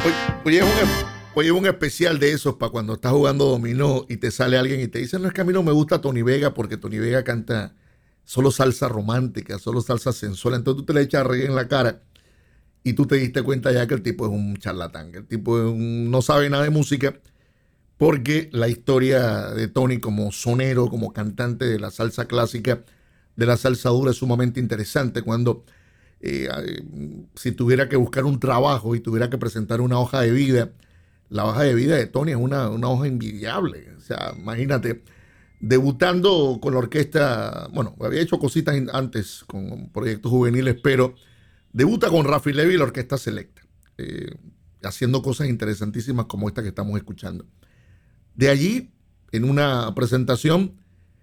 Hoy es un especial de esos para cuando estás jugando dominó y te sale alguien y te dice, no, es que a mí no me gusta Tony Vega porque Tony Vega canta solo salsa romántica, solo salsa sensual. Entonces tú te le echas reggae en la cara y tú te diste cuenta ya que el tipo es un charlatán, que el tipo no sabe nada de música, porque la historia de Tony como sonero, como cantante de la salsa clásica, de la salsa dura, es sumamente interesante. Cuando si tuviera que buscar un trabajo y tuviera que presentar una hoja de vida, la hoja de vida de Tony es una hoja envidiable. O sea, imagínate, debutando con la orquesta, bueno, había hecho cositas antes con proyectos juveniles, pero debuta con Rafi Levy y la Orquesta Selecta, haciendo cosas interesantísimas como esta que estamos escuchando. De allí, en una presentación,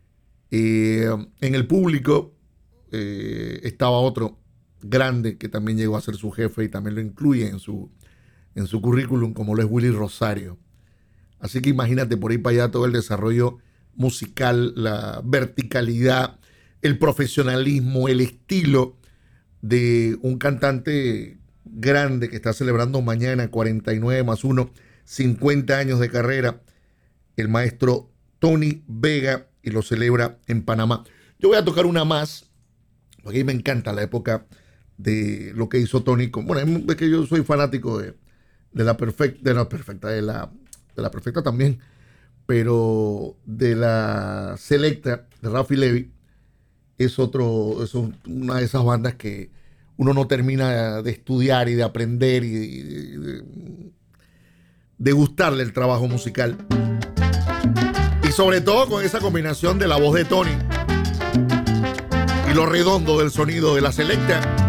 en el público estaba otro grande que también llegó a ser su jefe y también lo incluye en su currículum, como lo es Willy Rosario. Así que imagínate por ahí para allá todo el desarrollo musical, la verticalidad, el profesionalismo, el estilo de un cantante grande que está celebrando mañana 49 más 1, 50 años de carrera, el maestro Tony Vega, y lo celebra en Panamá. Yo voy a tocar una más, porque a mí me encanta la época de lo que hizo Tony. Bueno, es que yo soy fanático de la perfecta, de la perfecta también, pero de la selecta de Rafi Levy es una de esas bandas que uno no termina de estudiar y de aprender y de gustarle el trabajo musical. Y sobre todo con esa combinación de la voz de Tony y lo redondo del sonido de la selecta.